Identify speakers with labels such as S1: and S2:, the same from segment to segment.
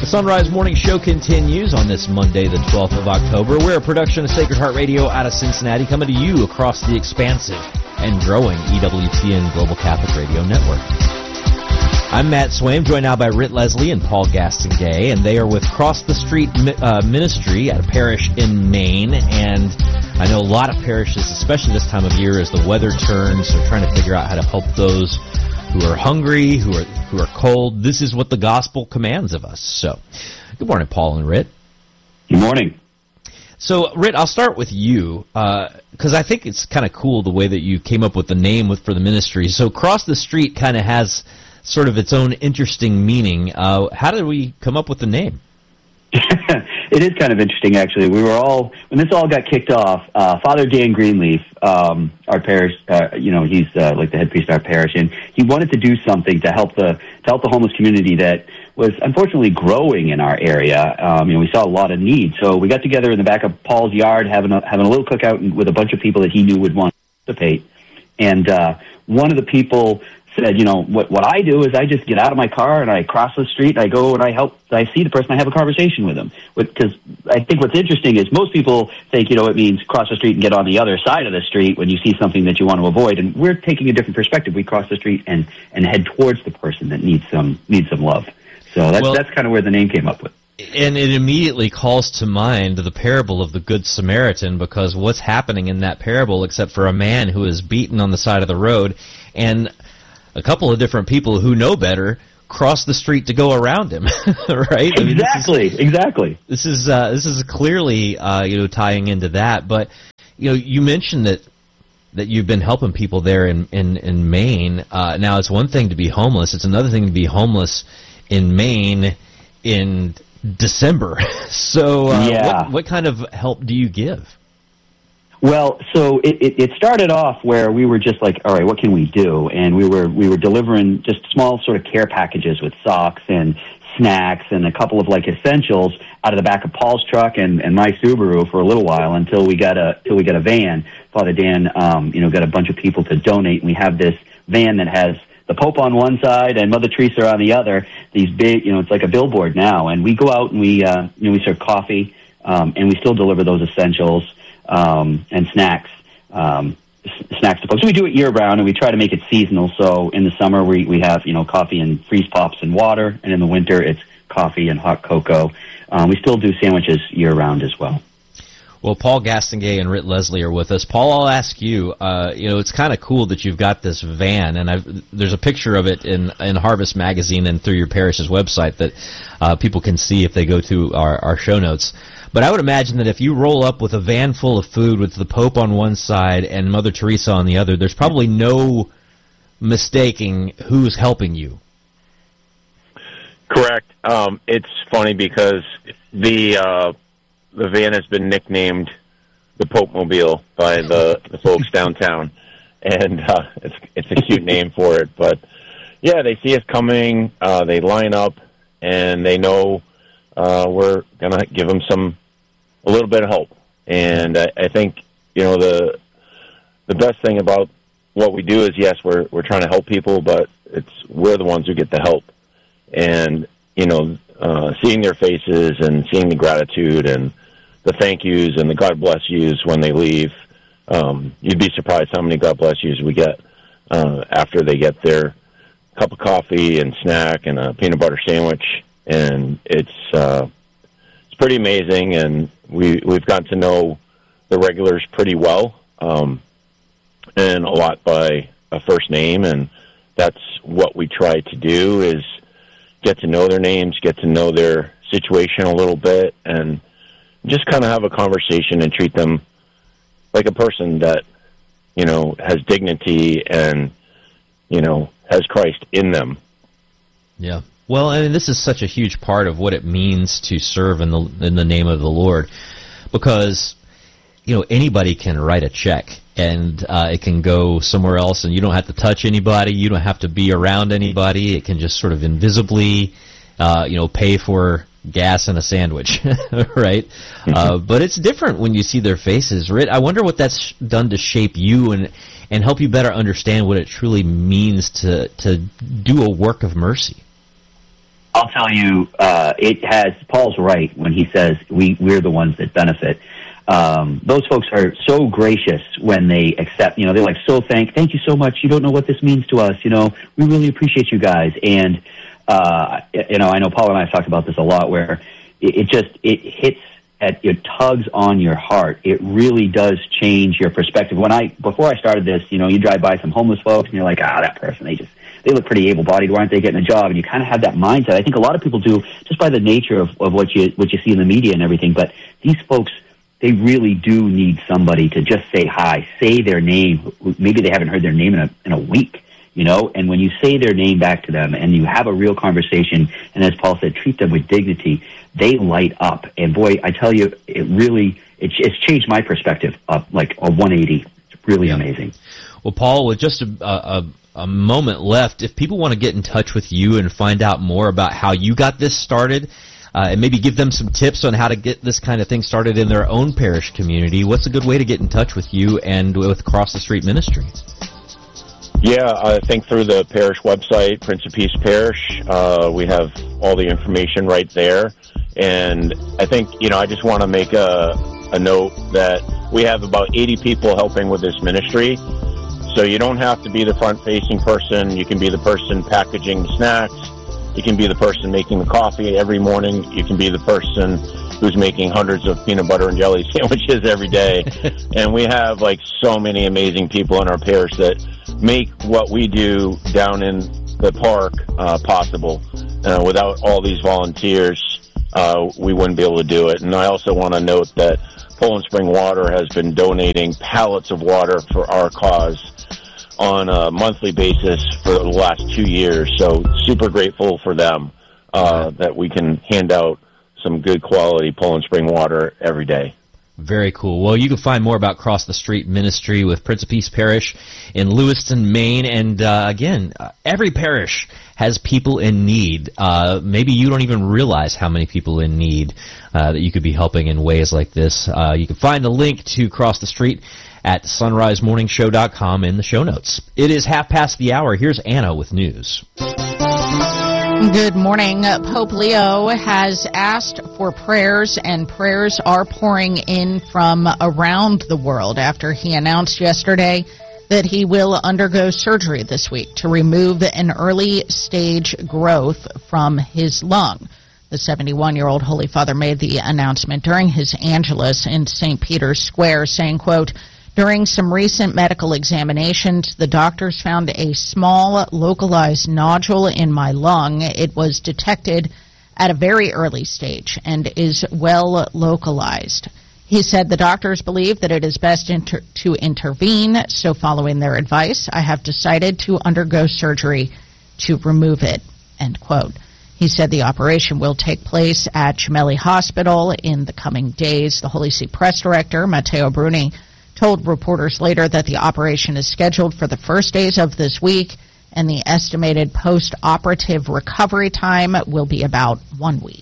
S1: Sunrise Morning Show continues on this Monday, the 12th of October. We're a production of Sacred Heart Radio out of Cincinnati, coming to you across the expansive and growing EWTN Global Catholic Radio Network. I'm Matt Swaim, joined now by Ritt Leslie and Paul Gastengay, and they are with Cross the Street Ministry at a parish in Maine. And I know a lot of parishes, especially this time of year as the weather turns, are trying to figure out how to help those who are hungry, who are cold. This is what the gospel commands of us. So, good morning, Paul and Ritt.
S2: Good morning.
S1: So, Ritt, I'll start with you, because I think it's kind of cool the way that you came up with the name for the ministry. So, Cross the Street kind of has sort of its own interesting meaning. How did we come up with the name?
S2: It is kind of interesting, actually. When this all got kicked off, Father Dan Greenleaf, our parish, he's like the head priest of our parish, and he wanted to do something to help the homeless community that was unfortunately growing in our area. We saw a lot of need, so we got together in the back of Paul's yard, having a little cookout with a bunch of people that he knew would want to participate. And one of the people said, what I do is I just get out of my car and I cross the street, I go and I see the person, I have a conversation with them. Because I think what's interesting is most people think, it means cross the street and get on the other side of the street when you see something that you want to avoid. And we're taking a different perspective. We cross the street and head towards the person that needs some love. So that's kind of where the name came up with.
S1: And it immediately calls to mind the parable of the Good Samaritan, because what's happening in that parable, except for a man who is beaten on the side of the road, and a couple of different people who know better cross the street to go around him, right?
S2: Exactly.
S1: This is clearly tying into that. But you mentioned that you've been helping people there in Maine. Now it's one thing to be homeless; it's another thing to be homeless in Maine in December. So, what kind of help do you give?
S2: Well, so it started off where we were just like, all right, what can we do? And we were delivering just small sort of care packages with socks and snacks and a couple of like essentials out of the back of Paul's truck and my Subaru for a little while until we got a van. Father Dan, got a bunch of people to donate, and we have this van that has the Pope on one side and Mother Teresa on the other. These big, it's like a billboard now, and we go out and we serve coffee, and we still deliver those essentials. And snacks to folks. So we do it year round, and we try to make it seasonal. So in the summer we have coffee and freeze pops and water, and in the winter it's coffee and hot cocoa. We still do sandwiches year round as well.
S1: Well, Paul Gastengay and Ritt Leslie are with us. Paul, I'll ask you. It's kind of cool that you've got this van, and there's a picture of it in Harvest Magazine and through your parish's website that people can see if they go to our show notes. But I would imagine that if you roll up with a van full of food with the Pope on one side and Mother Teresa on the other, there's probably no mistaking who's helping you.
S3: Correct. It's funny because the van has been nicknamed the Pope Mobile by the folks downtown, and it's a cute name for it. But yeah, they see us coming, they line up, and they know we're gonna give them a little bit of help. And I think the best thing about what we do is, yes, we're trying to help people, but we're the ones who get the help. And seeing their faces and seeing the gratitude and the thank yous and the God bless yous when they leave, you'd be surprised how many God bless yous we get after they get their cup of coffee and snack and a peanut butter sandwich. And it's pretty amazing, and we've got to know the regulars pretty well, and a lot by a first name, and that's what we try to do, is get to know their names, get to know their situation a little bit, and just kind of have a conversation and treat them like a person that has dignity and has Christ in them.
S1: Yeah. Well, I mean, this is such a huge part of what it means to serve in the name of the Lord, because anybody can write a check and it can go somewhere else, and you don't have to touch anybody, you don't have to be around anybody. It can just sort of invisibly, pay for gas and a sandwich, right? Mm-hmm. But it's different when you see their faces. Ritt, I wonder what that's done to shape you and help you better understand what it truly means to do a work of mercy.
S2: I'll tell you, Paul's right when he says we're the ones that benefit. Those folks are so gracious when they accept, they're like, thank you so much. You don't know what this means to us. We really appreciate you guys. And, I know Paul and I have talked about this a lot where it hits it tugs on your heart. It really does change your perspective. Before I started this, you drive by some homeless folks and you're like, that person, they look pretty able-bodied. Why aren't they getting a job? And you kind of have that mindset. I think a lot of people do just by the nature of what you see in the media and everything. But these folks, they really do need somebody to just say hi, say their name. Maybe they haven't heard their name in a week, and when you say their name back to them and you have a real conversation, and as Paul said, treat them with dignity, they light up. And boy, I tell you, it's changed my perspective up like a 180. It's really amazing.
S1: Well, Paul, with just a moment left, if people want to get in touch with you and find out more about how you got this started, and maybe give them some tips on how to get this kind of thing started in their own parish community, what's a good way to get in touch with you and with Cross the Street Ministry?
S3: Yeah, I think through the parish website, Prince of Peace Parish, we have all the information right there. And I think, I just want to make a note that we have about 80 people helping with this ministry. So you don't have to be the front-facing person. You can be the person packaging the snacks. You can be the person making the coffee every morning. You can be the person who's making hundreds of peanut butter and jelly sandwiches every day. And we have so many amazing people in our parish that make what we do down in the park possible. Without all these volunteers, we wouldn't be able to do it. And I also want to note that Poland Spring Water has been donating pallets of water for our cause on a monthly basis for the last 2 years. So super grateful for them that we can hand out some good quality Poland Spring water every day.
S1: Very cool. Well, you can find more about Cross the Street Ministry with Prince of Peace Parish in Lewiston, Maine. And again, every parish has people in need. Maybe you don't even realize how many people in need that you could be helping in ways like this. You can find the link to Cross the Street at sunrisemorningshow.com in the show notes. It is 1:30. Here's Anna with news.
S4: Good morning. Pope Leo has asked for prayers, and prayers are pouring in from around the world after he announced yesterday that he will undergo surgery this week to remove an early-stage growth from his lung. The 71-year-old Holy Father made the announcement during his Angelus in St. Peter's Square, saying, quote, "During some recent medical examinations, the doctors found a small localized nodule in my lung. It was detected at a very early stage and is well localized." He said the doctors believe that it is best to intervene, so following their advice, I have decided to undergo surgery to remove it, end quote. He said the operation will take place at Gemelli Hospital in the coming days. The Holy See Press Director, Matteo Bruni, told reporters later that the operation is scheduled for the first days of this week, and the estimated post-operative recovery time will be about 1 week.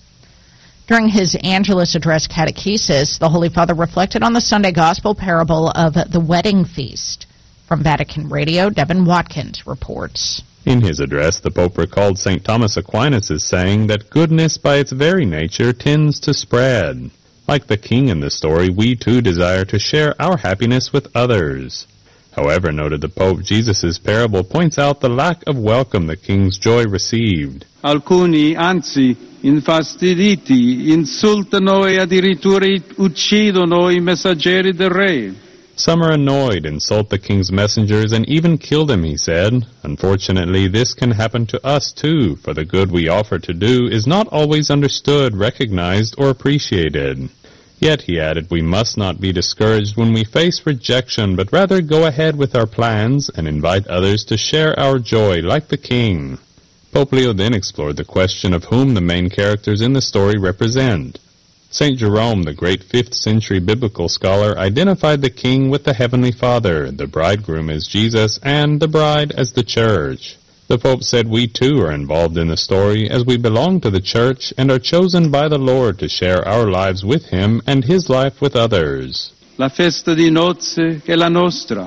S4: During his Angelus Address catechesis, the Holy Father reflected on the Sunday Gospel parable of the wedding feast. From Vatican Radio, Devin Watkins reports.
S5: In his address, the Pope recalled St. Thomas Aquinas' saying that goodness by its very nature tends to spread. Like the king in the story, we too desire to share our happiness with others. However, noted the Pope, Jesus' parable points out the lack of welcome the king's joy received.
S6: Alcuni, anzi, infastiditi, insultano e addirittura uccidono I messaggeri del re.
S5: Some are annoyed, insult the king's messengers, and even kill them, he said. Unfortunately, this can happen to us too, for the good we offer to do is not always understood, recognized, or appreciated. Yet, he added, we must not be discouraged when we face rejection, but rather go ahead with our plans and invite others to share our joy like the king. Pope Leo then explored the question of whom the main characters in the story represent. St. Jerome, the great 5th century biblical scholar, identified the king with the Heavenly Father, the bridegroom as Jesus, and the bride as the church. The Pope said we too are involved in the story as we belong to the church and are chosen by the Lord to share our lives with him and his life with others.
S6: La festa di nozze è la nostra.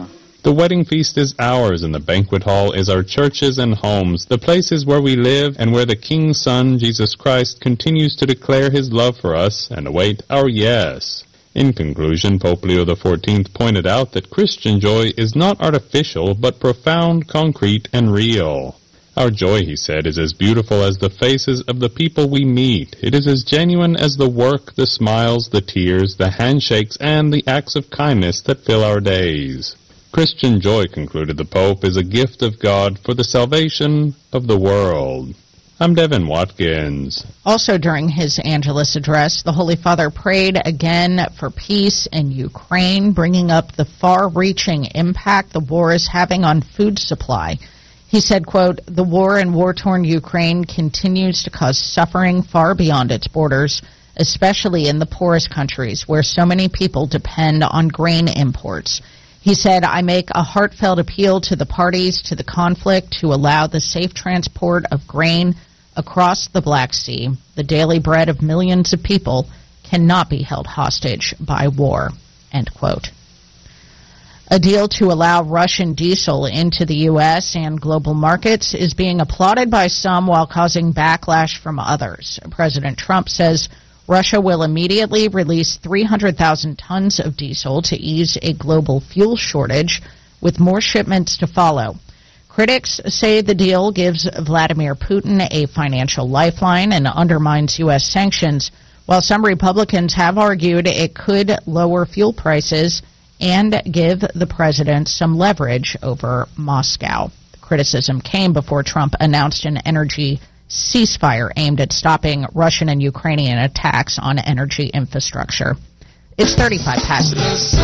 S5: The wedding feast is ours, and the banquet hall is our churches and homes, the places where we live and where the King's Son, Jesus Christ, continues to declare his love for us and await our yes. In conclusion, Pope Leo XIV pointed out that Christian joy is not artificial, but profound, concrete, and real. Our joy, he said, is as beautiful as the faces of the people we meet. It is as genuine as the work, the smiles, the tears, the handshakes, and the acts of kindness that fill our days. Christian joy, concluded the Pope, is a gift of God for the salvation of the world. I'm Devin Watkins.
S4: Also during his Angelus address, the Holy Father prayed again for peace in Ukraine, bringing up the far-reaching impact the war is having on food supply. He said, quote, "The war in war-torn Ukraine continues to cause suffering far beyond its borders, especially in the poorest countries where so many people depend on grain imports." He said, "I make a heartfelt appeal to the parties to the conflict to allow the safe transport of grain across the Black Sea. The daily bread of millions of people cannot be held hostage by war," end quote. A deal to allow Russian diesel into the U.S. and global markets is being applauded by some while causing backlash from others. President Trump says Russia will immediately release 300,000 tons of diesel to ease a global fuel shortage, with more shipments to follow. Critics say the deal gives Vladimir Putin a financial lifeline and undermines U.S. sanctions, while some Republicans have argued it could lower fuel prices and give the president some leverage over Moscow. The criticism came before Trump announced an energy ceasefire aimed at stopping Russian and Ukrainian attacks on energy infrastructure. It's 35 past.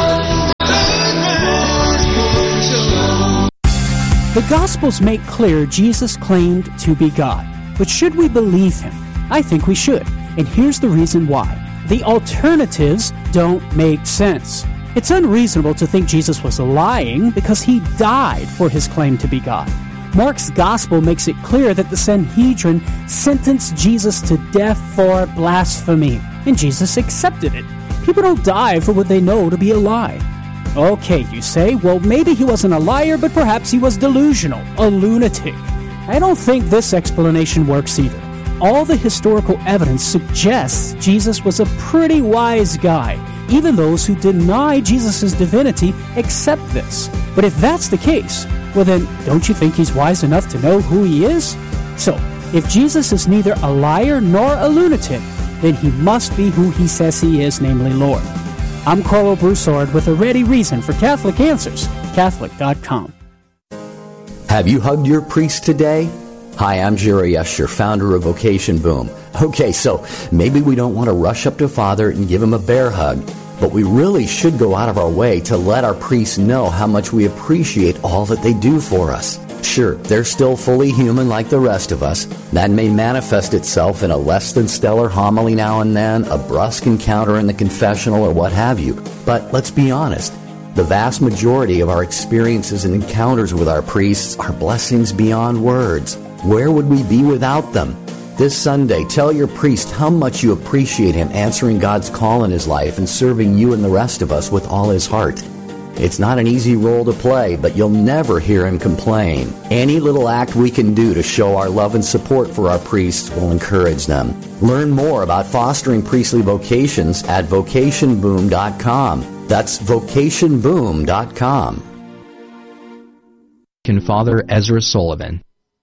S7: The Gospels make clear Jesus claimed to be God. But should we believe him? I think we should. And here's the reason why. The alternatives don't make sense. It's unreasonable to think Jesus was lying because he died for his claim to be God. Mark's Gospel makes it clear that the Sanhedrin sentenced Jesus to death for blasphemy, and Jesus accepted it. People don't die for what they know to be a lie. Okay, you say, well, maybe he wasn't a liar, but perhaps he was delusional, a lunatic. I don't think this explanation works either. All the historical evidence suggests Jesus was a pretty wise guy. Even those who deny Jesus' divinity accept this. But if that's the case, well then, don't you think he's wise enough to know who he is? So, if Jesus is neither a liar nor a lunatic, then he must be who he says he is, namely Lord. I'm Carlo Broussard with a ready reason for Catholic Answers, Catholic.com.
S8: Have you hugged your priest today? Hi, I'm Jerry Escher, founder of Vocation Boom. Okay, so maybe we don't want to rush up to Father and give him a bear hug, but we really should go out of our way to let our priests know how much we appreciate all that they do for us. Sure, they're still fully human like the rest of us. That may manifest itself in a less than stellar homily now and then, a brusque encounter in the confessional, or what have you. But let's be honest. The vast majority of our experiences and encounters with our priests are blessings beyond words. Where would we be without them? This Sunday, tell your priest how much you appreciate him answering God's call in his life and serving you and the rest of us with all his heart. It's not an easy role to play, but you'll never hear him complain. Any little act we can do to show our love and support for our priests will encourage them. Learn more about fostering priestly vocations at vocationboom.com. That's vocationboom.com.
S9: Father Ezra Sullivan.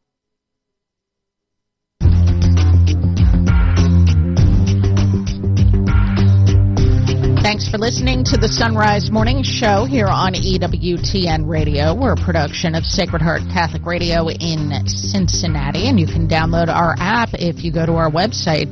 S4: Thanks for listening to the Sunrise Morning Show here on EWTN Radio. We're a production of Sacred Heart Catholic Radio in Cincinnati, and you can download our app if you go to our website,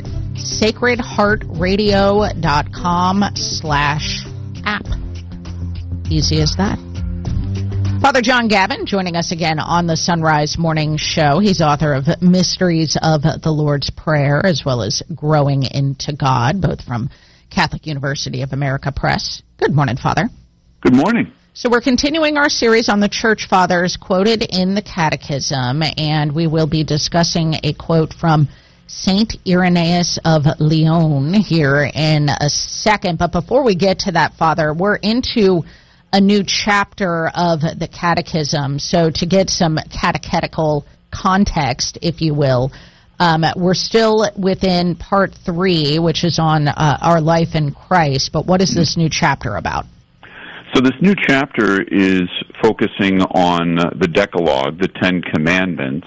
S4: sacredheartradio.com/app. Easy as that. Father John Gavin joining us again on the Sunrise Morning Show. He's author of Mysteries of the Lord's Prayer, as well as Growing into God, both from Catholic University of America Press. Good morning, Father.
S10: Good morning.
S4: So we're continuing our series on the Church Fathers quoted in the Catechism, and we will be discussing a quote from Saint Irenaeus of Lyon here in a second. But before we get to that, Father, we're into a new chapter of the Catechism. So to get some catechetical context, if you will, we're still within part 3, which is on our life in Christ. But what is this new chapter about?
S10: So this new chapter is focusing on the Decalogue, the Ten Commandments.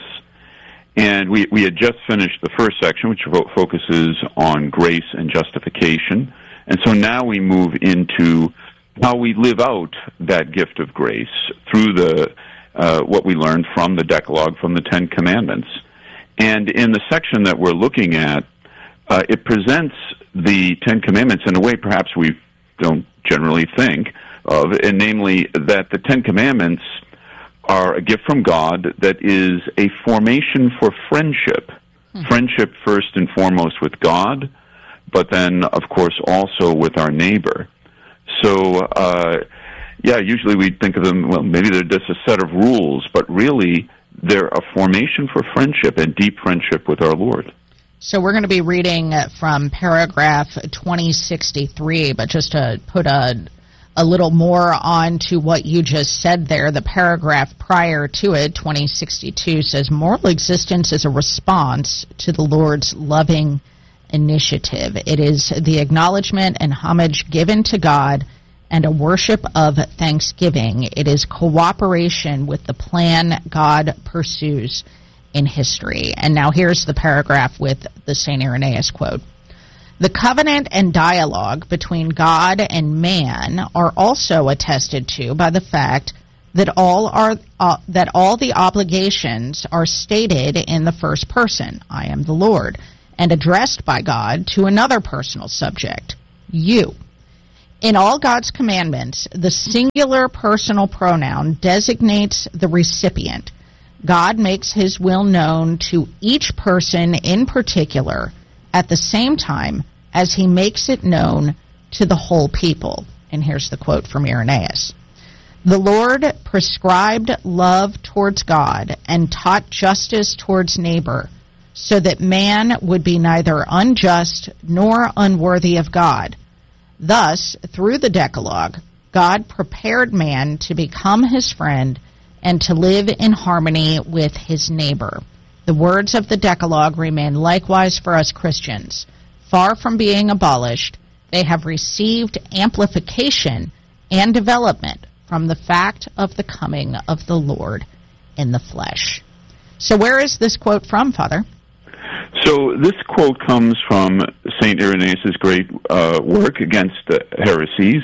S10: And we had just finished the first section, which focuses on grace and justification. And so now we move into how we live out that gift of grace through the what we learned from the Decalogue, from the Ten Commandments. And in the section that we're looking at, it presents the Ten Commandments in a way perhaps we don't generally think of, and namely that the Ten Commandments are a gift from God that is a formation for friendship. Friendship first and foremost with God, but then, of course, also with our neighbor. So, usually we think of them, well, maybe they're just a set of rules, but really they're a formation for friendship and deep friendship with our Lord.
S4: So we're going to be reading from paragraph 2063, but just to put a little more on to what you just said there, the paragraph prior to it, 2062, says, moral existence is a response to the Lord's loving initiative. It is the acknowledgement and homage given to God and a worship of thanksgiving. It is cooperation with the plan God pursues in history. And now here's the paragraph with the St. Irenaeus quote. The covenant and dialogue between God and man are also attested to by the fact that all the obligations are stated in the first person, I am the Lord, and addressed by God to another personal subject, you. In all God's commandments, the singular personal pronoun designates the recipient. God makes his will known to each person in particular at the same time as he makes it known to the whole people. And here's the quote from Irenaeus. The Lord prescribed love towards God and taught justice towards neighbor, so that man would be neither unjust nor unworthy of God. Thus, through the Decalogue, God prepared man to become his friend and to live in harmony with his neighbor. The words of the Decalogue remain likewise for us Christians. Far from being abolished, they have received amplification and development from the fact of the coming of the Lord in the flesh. So where is this quote from, Father?
S10: So this quote comes from St. Irenaeus' great work against heresies,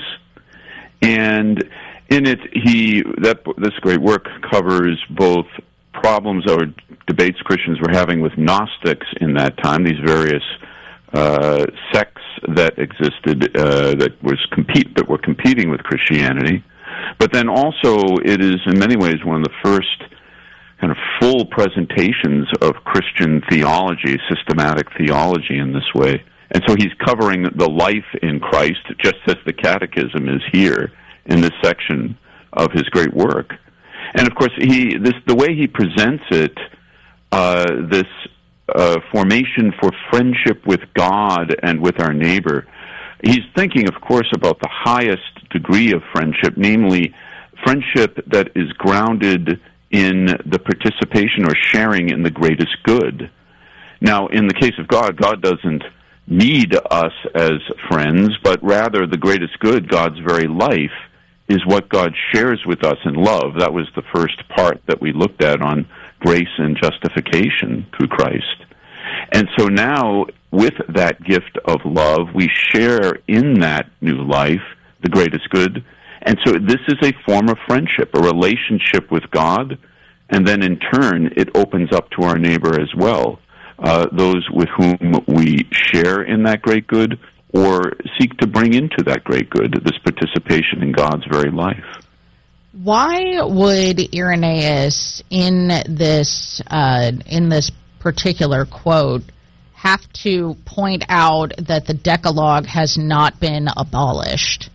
S10: and in it this great work covers both problems or debates Christians were having with Gnostics in that time, these various sects that existed that were competing with Christianity, but then also it is in many ways one of the first kind of full presentations of Christian theology, systematic theology in this way. And so he's covering the life in Christ, just as the Catechism is here in this section of his great work. And of course, the way he presents it, this formation for friendship with God and with our neighbor, he's thinking, of course, about the highest degree of friendship, namely friendship that is grounded in the participation or sharing in the greatest good. Now, in the case of God, God doesn't need us as friends, but rather the greatest good, God's very life, is what God shares with us in love. That was the first part that we looked at on grace and justification through Christ. And so now, with that gift of love, we share in that new life the greatest good. And so this is a form of friendship, a relationship with God, and then in turn it opens up to our neighbor as well, those with whom we share in that great good or seek to bring into that great good, this participation in God's very life.
S4: Why would Irenaeus, in this particular quote, have to point out that the Decalogue has not been abolished?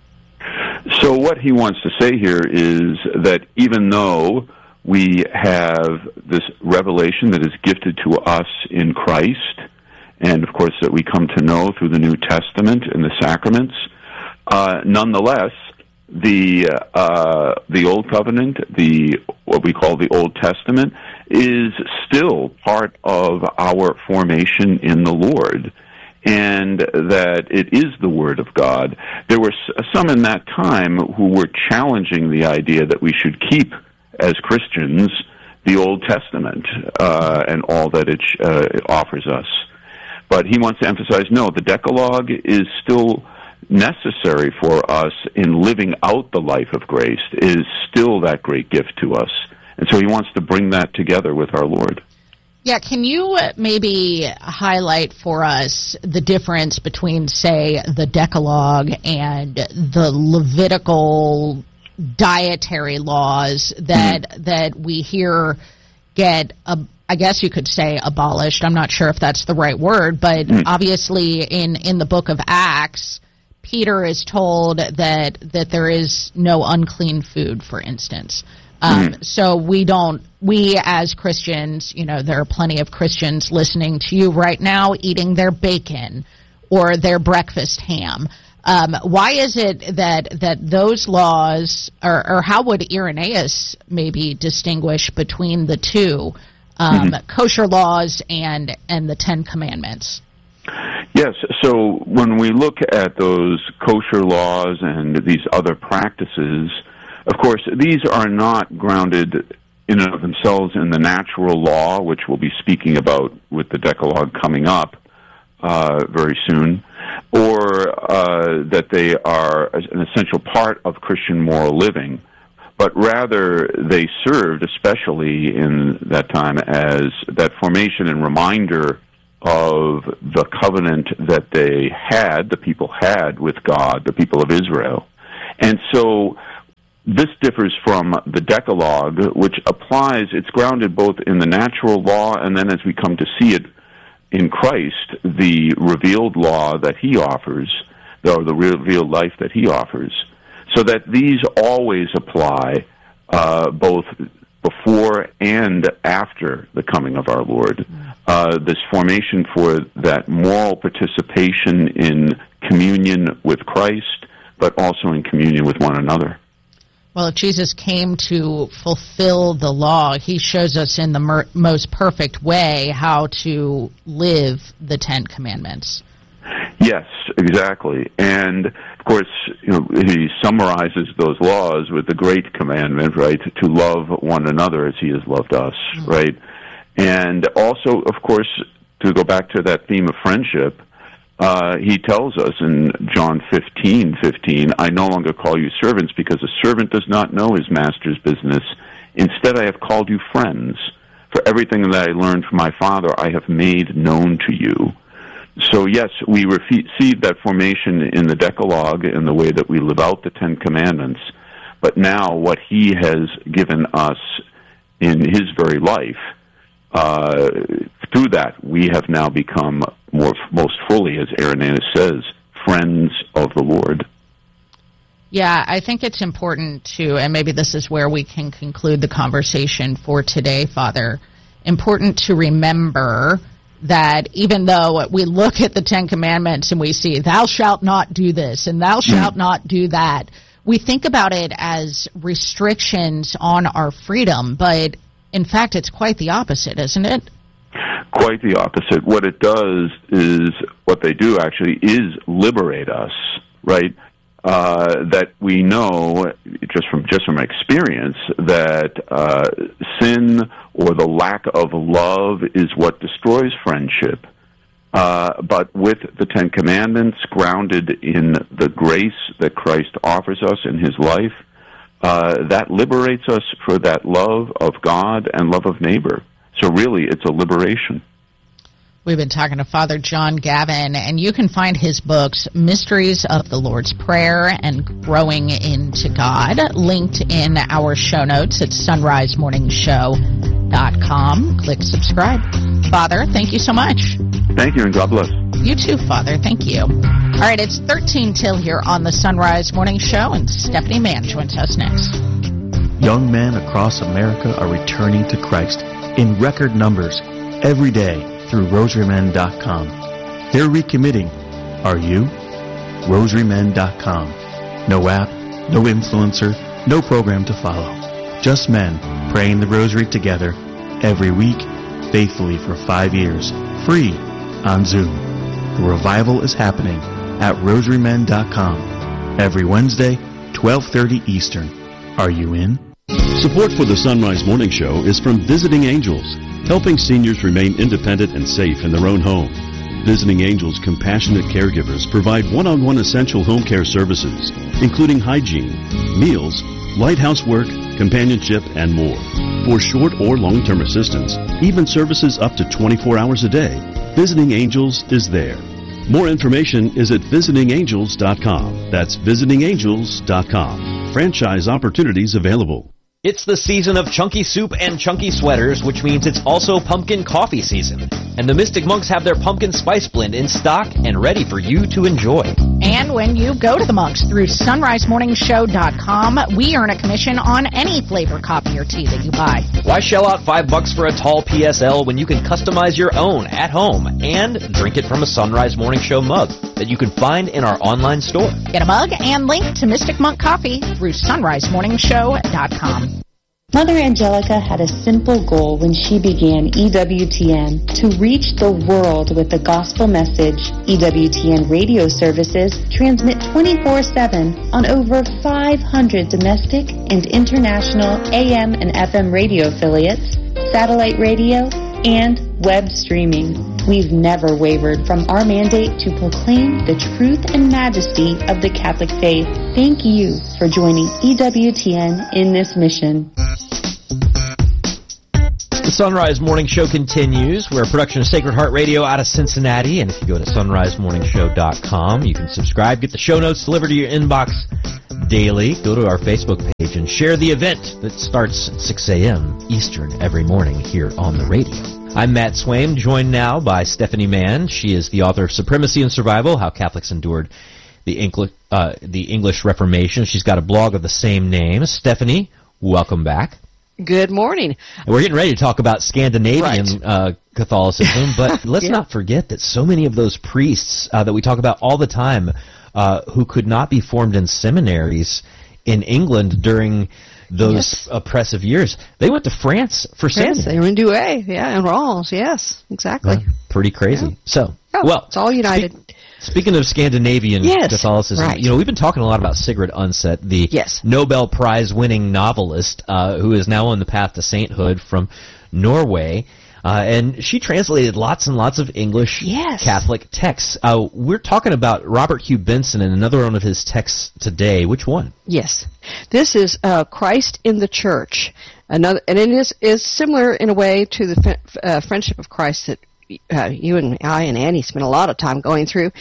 S10: So what he wants to say here is that even though we have this revelation that is gifted to us in Christ, and of course that we come to know through the New Testament and the sacraments, nonetheless, the Old Covenant, what we call the Old Testament, is still part of our formation in the Lord, and that it is the Word of God. There were some in that time who were challenging the idea that we should keep, as Christians, the Old Testament and all that it offers us. But he wants to emphasize, no, the Decalogue is still necessary for us in living out the life of grace, is still that great gift to us. And so he wants to bring that together with our Lord.
S4: Yeah, can you maybe highlight for us the difference between, say, the Decalogue and the Levitical dietary laws that we hear get, I guess you could say, abolished? I'm not sure if that's the right word, but obviously in the book of Acts, Peter is told that there is no unclean food, for instance. So we as Christians, there are plenty of Christians listening to you right now eating their bacon or their breakfast ham. Why is it that those laws, or how would Irenaeus maybe distinguish between the two, kosher laws and the Ten Commandments?
S10: Yes, so when we look at those kosher laws and these other practices, of course, these are not grounded in and of themselves in the natural law, which we'll be speaking about with the Decalogue coming up very soon, or that they are an essential part of Christian moral living, but rather they served, especially in that time, as that formation and reminder of the covenant that the people had with God, the people of Israel. And so this differs from the Decalogue, which applies, it's grounded both in the natural law and then as we come to see it in Christ, the revealed law that he offers, or the revealed life that he offers, so that these always apply both before and after the coming of our Lord. This formation for that moral participation in communion with Christ, but also in communion with one another.
S4: Well, if Jesus came to fulfill the law, he shows us in the most perfect way how to live the Ten Commandments.
S10: Yes, exactly. And, of course, he summarizes those laws with the great commandment, right, to love one another as he has loved us, right? And also, of course, to go back to that theme of friendship, he tells us in John 15:15, I no longer call you servants because a servant does not know his master's business. Instead, I have called you friends. For everything that I learned from my Father, I have made known to you. So, yes, we receive that formation in the Decalogue in the way that we live out the Ten Commandments. But now what he has given us in his very life, through that, we have now become most fully, as Irenaeus says, friends of the Lord.
S4: Yeah, I think it's important to, and maybe this is where we can conclude the conversation for today, Father, important to remember that even though we look at the Ten Commandments and we see, thou shalt not do this and thou shalt not do that, we think about it as restrictions on our freedom, but in fact, it's quite the opposite, isn't it?
S10: Quite the opposite. What it does is, what they do actually is liberate us, right? That we know, just from experience, that sin or the lack of love is what destroys friendship. But with the Ten Commandments grounded in the grace that Christ offers us in his life, that liberates us for that love of God and love of neighbor. So really, it's a liberation.
S4: We've been talking to Father John Gavin, and you can find his books, Mysteries of the Lord's Prayer and Growing into God, linked in our show notes at sunrisemorningshow.com. Click subscribe. Father, thank you so much.
S10: Thank you, and God bless.
S4: You too, Father. Thank you. All right, it's 13 till here on the Sunrise Morning Show, and Stephanie Mann joins us next.
S11: Young men across America are returning to Christ in record numbers every day through rosarymen.com. They're recommitting. Are you? rosarymen.com. No app, No influencer, no program to follow. Just men praying the rosary together every week, faithfully for 5 years, free on Zoom. The revival is happening at rosarymen.com every Wednesday, 12:30 Eastern. Are you in?
S12: Support for the Sunrise Morning Show is from Visiting Angels, helping seniors remain independent and safe in their own home. Visiting Angels compassionate caregivers provide one-on-one essential home care services, including hygiene, meals, light housework, companionship, and more. For short or long-term assistance, even services up to 24 hours a day, Visiting Angels is there. More information is at visitingangels.com. That's visitingangels.com. Franchise opportunities available.
S1: It's the season of chunky soup and chunky sweaters, which means it's also pumpkin coffee season. And the Mystic Monks have their pumpkin spice blend in stock and ready for you to enjoy.
S4: And when you go to the Monks through sunrisemorningshow.com, we earn a commission on any flavor coffee or tea that you buy.
S1: Why shell out $5 for a tall PSL when you can customize your own at home and drink it from a Sunrise Morning Show mug that you can find in our online store?
S4: Get a mug and link to Mystic Monk Coffee through sunrisemorningshow.com.
S13: Mother Angelica had a simple goal when she began EWTN, to reach the world with the gospel message. EWTN radio services transmit 24/7 on over 500 domestic and international AM and FM radio affiliates, satellite radio, and web streaming. We've never wavered from our mandate to proclaim the truth and majesty of the Catholic faith. Thank you for joining EWTN in this mission.
S1: The Sunrise Morning Show continues. We're a production of Sacred Heart Radio out of Cincinnati. And if you go to sunrisemorningshow.com, you can subscribe, get the show notes delivered to your inbox daily. Go to our Facebook page and share the event that starts at 6 a.m. Eastern every morning here on the radio. I'm Matt Swaim, joined now by Stephanie Mann. She is the author of Supremacy and Survival, How Catholics Endured the English Reformation. She's got a blog of the same name. Stephanie, welcome back.
S14: Good morning.
S1: We're getting ready to talk about Scandinavian Catholicism, but let's not forget that so many of those priests that we talk about all the time who could not be formed in seminaries in England during those oppressive years, they went to France for seminary.
S14: Yes, they were in Douai, and Reims, yes, exactly.
S1: Pretty crazy.
S14: Yeah.
S1: So,
S14: it's all united.
S1: Speaking of Scandinavian Catholicism, we've been talking a lot about Sigrid Undset, the Nobel Prize-winning novelist who is now on the path to sainthood from Norway. And she translated lots and lots of English Catholic texts. We're talking about Robert Hugh Benson and another one of his texts today. Which one?
S14: Yes. This is Christ in the Church. And it is similar in a way to the Friendship of Christ that you and I and Annie spent a lot of time going through.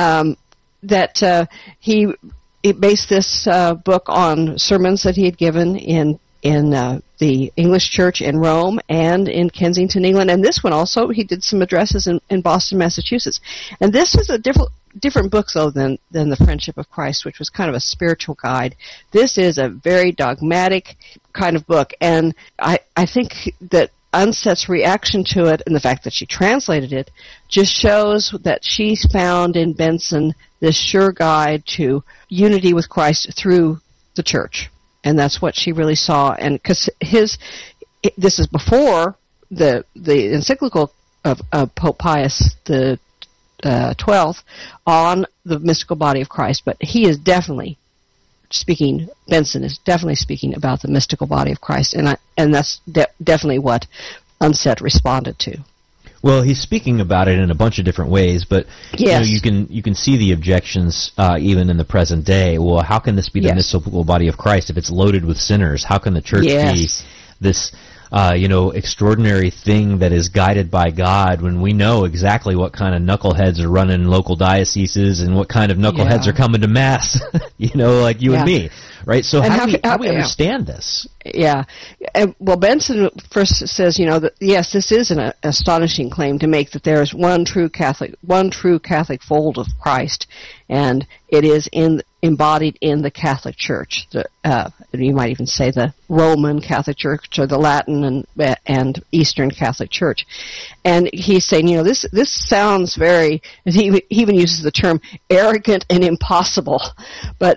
S14: He based this book on sermons that he had given in the English Church in Rome and in Kensington, England. And this one also, he did some addresses in Boston, Massachusetts. And this is a different book, though, than the Friendship of Christ, which was kind of a spiritual guide. This is a very dogmatic kind of book. And I think that Undset's reaction to it and the fact that she translated it just shows that she found in Benson this sure guide to unity with Christ through the church. And that's what she really saw. And because this is before the encyclical of Pope Pius the 12th on the mystical body of Christ, but he is definitely speaking. Benson is definitely speaking about the mystical body of Christ, and that's definitely what Undset responded to.
S1: Well, he's speaking about it in a bunch of different ways, but you can see the objections even in the present day. Well, how can this be the mystical body of Christ if it's loaded with sinners? How can the church be this extraordinary thing that is guided by God when we know exactly what kind of knuckleheads are running local dioceses and what kind of knuckleheads are coming to Mass, like you and me, right? So how do we understand this?
S14: Yeah. Well, Benson first says, that yes, this is an astonishing claim to make, that there is one true Catholic fold of Christ, and it is embodied in the Catholic Church. You might even say the Roman Catholic Church or the Latin and Eastern Catholic Church. And he's saying, this sounds very, he even uses the term arrogant and impossible, but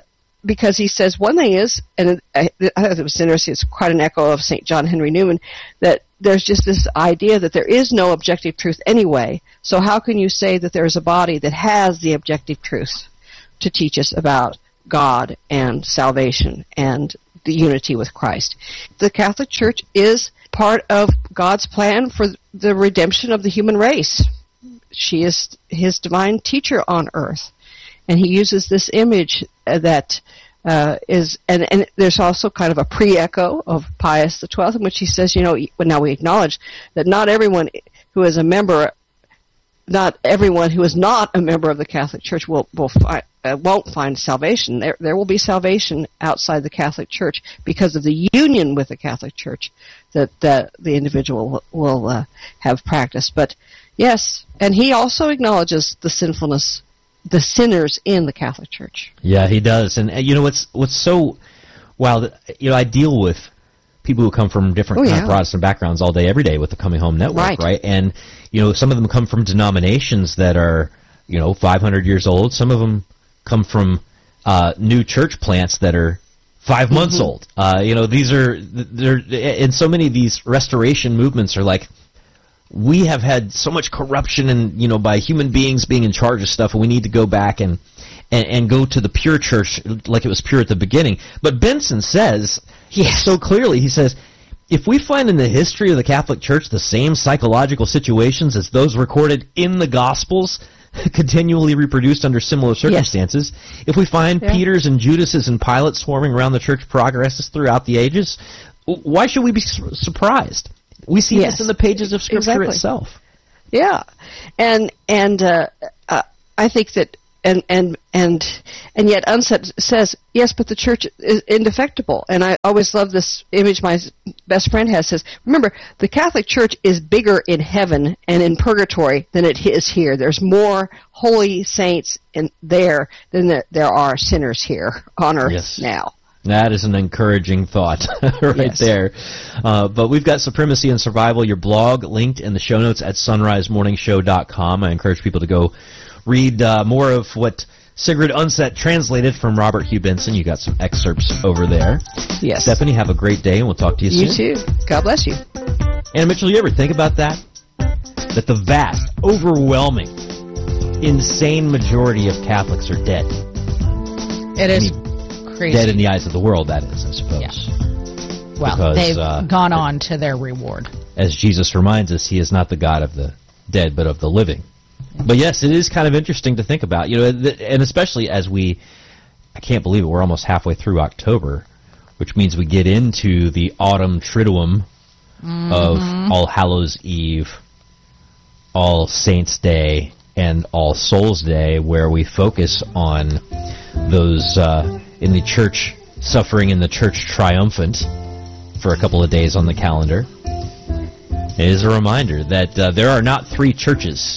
S14: because he says one thing is, and I thought it was interesting, it's quite an echo of St. John Henry Newman, that there's just this idea that there is no objective truth anyway. So how can you say that there's a body that has the objective truth to teach us about God and salvation and the unity with Christ? The Catholic Church is part of God's plan for the redemption of the human race. She is his divine teacher on earth. And he uses this image that is, and there's also kind of a pre-echo of Pius XII, in which he says, now we acknowledge that not everyone who is a member, not everyone who is not a member of the Catholic Church won't find salvation. There will be salvation outside the Catholic Church because of the union with the Catholic Church that the individual will have practiced. But yes, and he also acknowledges the sinfulness, the sinners in the Catholic Church.
S1: Yeah, he does. And what's so wild, I deal with people who come from different kind of Protestant backgrounds all day, every day with the Coming Home Network, right? And, some of them come from denominations that are, 500 years old. Some of them come from new church plants that are 5 months old. And so many of these restoration movements are like, we have had so much corruption and, by human beings being in charge of stuff, and we need to go back and go to the pure church like it was pure at the beginning. But Benson says, so clearly, he says, if we find in the history of the Catholic Church the same psychological situations as those recorded in the Gospels, continually reproduced under similar circumstances, if we find Peters and Judases and Pilates swarming around the church progresses throughout the ages, why should we be surprised? We see this in the pages of Scripture itself.
S14: Yeah, and I think that and yet Unset says yes, but the church is indefectible. And I always love this image my best friend has. Says, remember, the Catholic Church is bigger in heaven and in purgatory than it is here. There's more holy saints in there than there are sinners here on earth now.
S1: That is an encouraging thought there. But we've got Supremacy and Survival, your blog, linked in the show notes at sunrisemorningshow.com. I encourage people to go read more of what Sigrid Undset translated from Robert Hugh Benson. You got some excerpts over there.
S14: Yes.
S1: Stephanie, have a great day, and we'll talk to you soon.
S14: You too. God bless you.
S1: Anna Mitchell, you ever think about that? That the vast, overwhelming, insane majority of Catholics are dead.
S4: It is crazy.
S1: Dead in the eyes of the world, that is, I suppose.
S4: Yeah. Well, they've gone on to their reward.
S1: As Jesus reminds us, he is not the God of the dead, but of the living. But yes, it is kind of interesting to think about, and especially as I can't believe it, we're almost halfway through October, which means we get into the autumn triduum of All Hallows Eve, All Saints Day, and All Souls Day, where we focus on those in the church, suffering in the church triumphant for a couple of days on the calendar. It is a reminder that there are not three churches.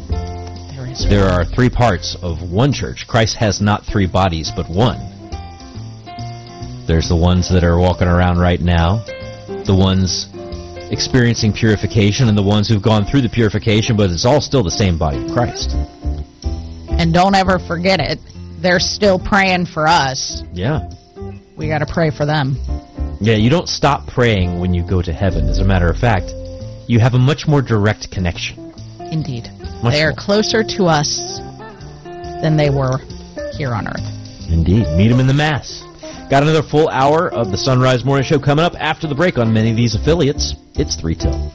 S1: There are three parts of one church. Christ has not three bodies, but one. There's the ones that are walking around right now, the ones experiencing purification, and the ones who've gone through the purification, but it's all still the same body of Christ.
S4: And don't ever forget it. They're still praying for us.
S1: Yeah.
S4: We got to pray for them.
S1: Yeah, you don't stop praying when you go to heaven. As a matter of fact, you have a much more direct connection.
S4: Indeed. They are closer to us than they were here on earth.
S1: Indeed. Meet them in the Mass. Got another full hour of the Sunrise Morning Show coming up after the break on many of these affiliates. It's 3 till.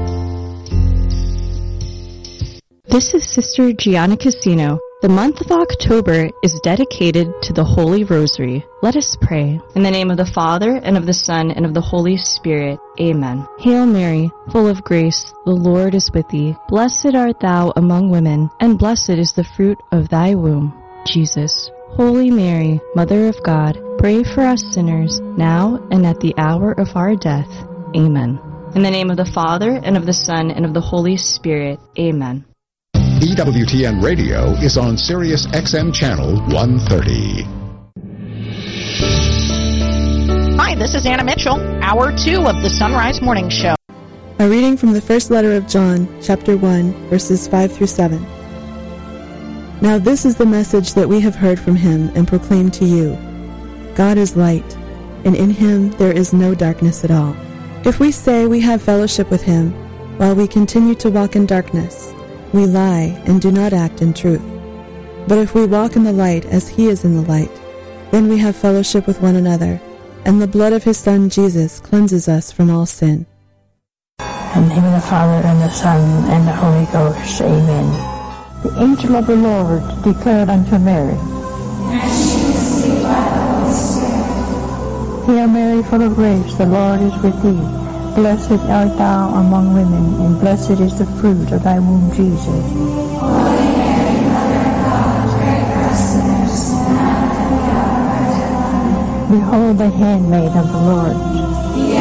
S15: This is Sister Gianna Casino. The month of October is dedicated to the Holy Rosary. Let us pray. In the name of the Father, and of the Son, and of the Holy Spirit. Amen. Hail Mary, full of grace, the Lord is with thee. Blessed art thou among women, and blessed is the fruit of thy womb, Jesus. Holy Mary, Mother of God, pray for us sinners, now and at the hour of our death. Amen. In the name of the Father, and of the Son, and of the Holy Spirit. Amen.
S16: EWTN Radio is on Sirius XM Channel 130.
S4: Hi, this is Anna Mitchell, Hour 2 of the Sunrise Morning Show.
S17: A reading from the first letter of John, chapter 1, verses 5 through 7. Now this is the message that we have heard from him and proclaimed to you, God is light, and in him there is no darkness at all. If we say we have fellowship with him, while we continue to walk in darkness, we lie and do not act in truth. But if we walk in the light as he is in the light, then we have fellowship with one another, and the blood of his Son Jesus cleanses us from all sin.
S18: In the name of the Father, and the Son, and the Holy Ghost. Amen. The angel of the Lord declared unto Mary,
S19: And she was conceived by the Holy Spirit.
S18: Hail Mary, full of grace, the Lord is with thee. Blessed art thou among women, and blessed is the fruit of thy womb, Jesus.
S19: Holy Mary, Mother of God, pray for us sinners, now and at the hour of our death. Amen.
S18: Behold the handmaid of the Lord.